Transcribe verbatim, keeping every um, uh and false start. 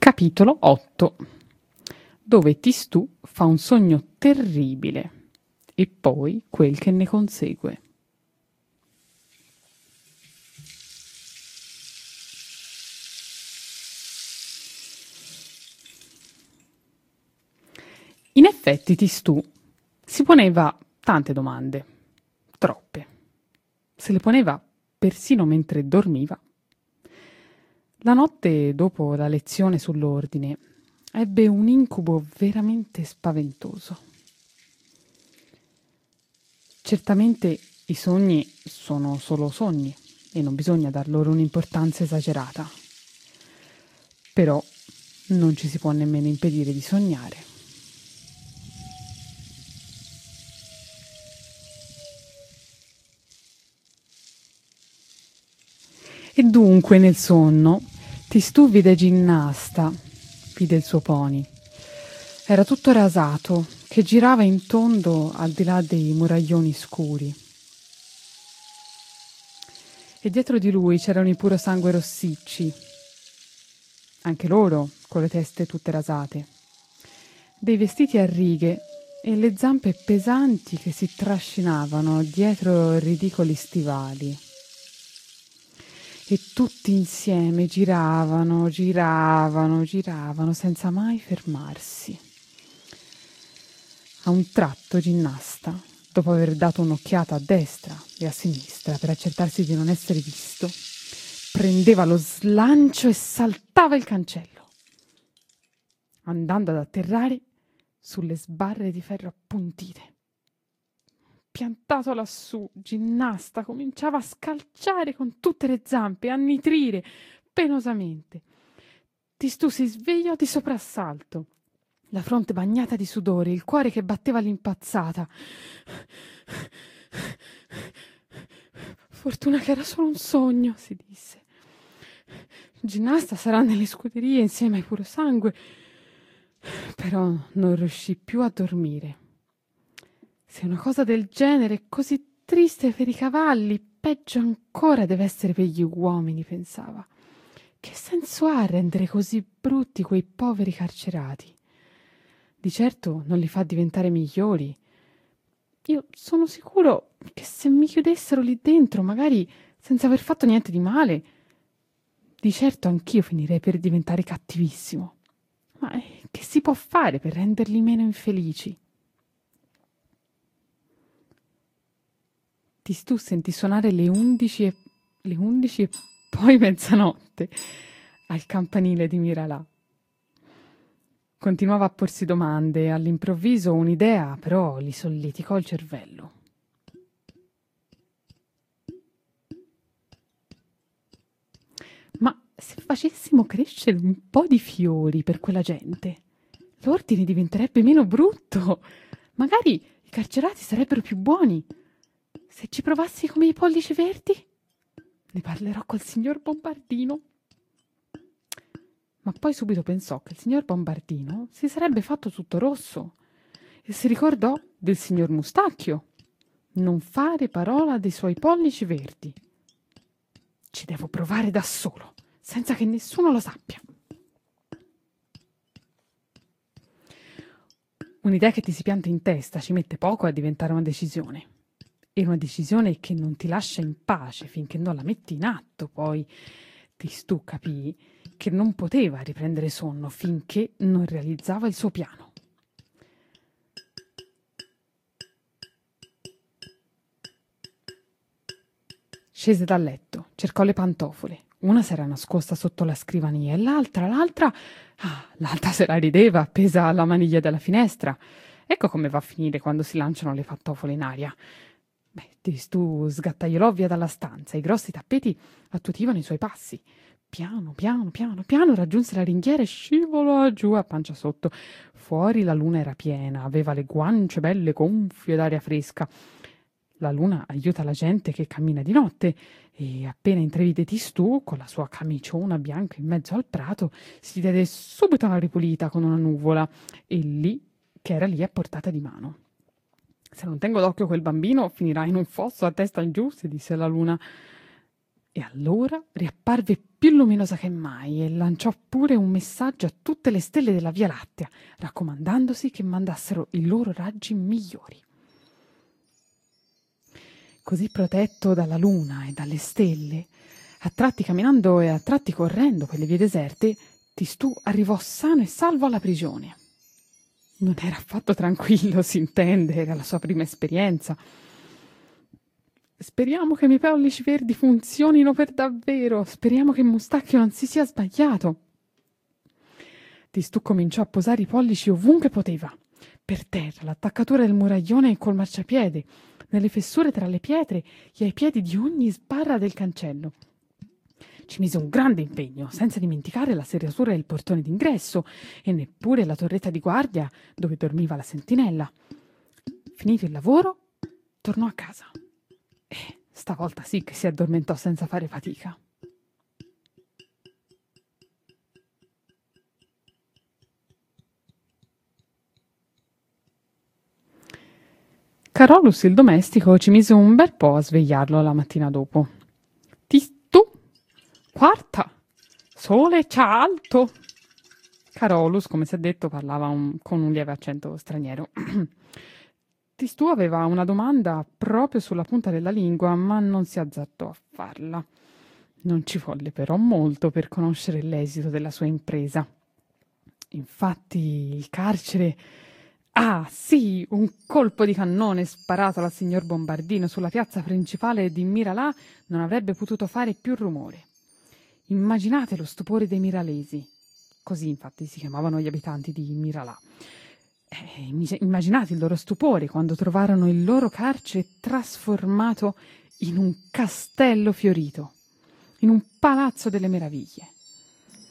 Capitolo otto, dove Tistù fa un sogno terribile e poi quel che ne consegue. In effetti Tistù si poneva tante domande, troppe. Se le poneva persino mentre dormiva. La notte dopo la lezione sull'ordine ebbe un incubo veramente spaventoso. Certamente i sogni sono solo sogni e non bisogna dar loro un'importanza esagerata. Però non ci si può nemmeno impedire di sognare. E dunque nel sonno Tistù vide Ginnasta, vide il suo pony. Era tutto rasato, che girava in tondo al di là dei muraglioni scuri. E dietro di lui c'erano i puro sangue rossicci, anche loro con le teste tutte rasate, dei vestiti a righe e le zampe pesanti che si trascinavano dietro ridicoli stivali. E tutti insieme giravano, giravano, giravano senza mai fermarsi. A un tratto Ginnasta, dopo aver dato un'occhiata a destra e a sinistra per accertarsi di non essere visto, prendeva lo slancio e saltava il cancello, andando ad atterrare sulle sbarre di ferro appuntite. Piantato lassù, Ginnasta cominciava a scalciare con tutte le zampe, a nitrire penosamente. Tistù si svegliò di soprassalto, la fronte bagnata di sudore, il cuore che batteva all'impazzata. Fortuna che era solo un sogno, si disse. Ginnasta sarà nelle scuderie insieme ai purosangue. Però non riuscì più a dormire. Se una cosa del genere è così triste per i cavalli, peggio ancora deve essere per gli uomini, pensava. Che senso ha rendere così brutti quei poveri carcerati? Di certo non li fa diventare migliori. Io sono sicuro che se mi chiudessero lì dentro, magari senza aver fatto niente di male, di certo anch'io finirei per diventare cattivissimo. Ma che si può fare per renderli meno infelici? Tistù sentì suonare le undici e, le undici e poi mezzanotte al campanile di Miralà. Continuava a porsi domande e all'improvviso un'idea però gli solleticò il cervello. Ma se facessimo crescere un po' di fiori per quella gente, l'ordine diventerebbe meno brutto. Magari i carcerati sarebbero più buoni. Se ci provassi come i pollici verdi? Ne parlerò col signor Bombardino. Ma poi subito pensò che il signor Bombardino si sarebbe fatto tutto rosso e si ricordò del signor Mustacchio. Non fare parola dei suoi pollici verdi. Ci devo provare da solo, senza che nessuno lo sappia. Un'idea che ti si pianta in testa ci mette poco a diventare una decisione. E una decisione che non ti lascia in pace finché non la metti in atto. Poi Tistù capì che non poteva riprendere sonno finché non realizzava il suo piano. Scese dal letto, cercò le pantofole. Una s'era nascosta sotto la scrivania e l'altra, l'altra... Ah, l'altra se la rideva appesa alla maniglia della finestra. Ecco come va a finire quando si lanciano le pantofole in aria. Beh, Tistù sgattaiolò via dalla stanza. I grossi tappeti attutivano i suoi passi. Piano, piano, piano, piano raggiunse la ringhiera e scivolò giù a pancia sotto. Fuori la luna era piena, aveva le guance belle gonfie d'aria fresca. La luna aiuta la gente che cammina di notte e appena intravide Tistù con la sua camiciona bianca in mezzo al prato si diede subito una ripulita con una nuvola e lì che era lì a portata di mano. Se non tengo d'occhio quel bambino finirà in un fosso a testa in giù, si disse la luna. E allora riapparve più luminosa che mai e lanciò pure un messaggio a tutte le stelle della Via Lattea, raccomandandosi che mandassero i loro raggi migliori. Così protetto dalla luna e dalle stelle, a tratti camminando e a tratti correndo per le vie deserte, Tistù arrivò sano e salvo alla prigione. Non era affatto tranquillo, si intende, era la sua prima esperienza. Speriamo che i miei pollici verdi funzionino per davvero, speriamo che Mustacchio non si sia sbagliato. Tistù cominciò a posare i pollici ovunque poteva, per terra, l'attaccatura del muraglione e col marciapiede, nelle fessure tra le pietre e ai piedi di ogni sbarra del cancello. Ci mise un grande impegno, senza dimenticare la serratura del portone d'ingresso e neppure la torretta di guardia dove dormiva la sentinella. Finito il lavoro, tornò a casa. E stavolta sì che si addormentò senza fare fatica. Carolus il domestico ci mise un bel po' a svegliarlo la mattina dopo. Tistù, quarta, sole c'ha alto. Carolus, come si è detto, parlava un, con un lieve accento straniero. Tistù aveva una domanda proprio sulla punta della lingua, ma non si azzardò a farla. Non ci volle però molto per conoscere l'esito della sua impresa. Infatti il carcere... Ah, sì, un colpo di cannone sparato dal signor Bombardino sulla piazza principale di Miralà non avrebbe potuto fare più rumore. Immaginate lo stupore dei miralesi. Così infatti si chiamavano gli abitanti di Miralà. Eh, immaginate il loro stupore quando trovarono il loro carcere trasformato in un castello fiorito, in un palazzo delle meraviglie.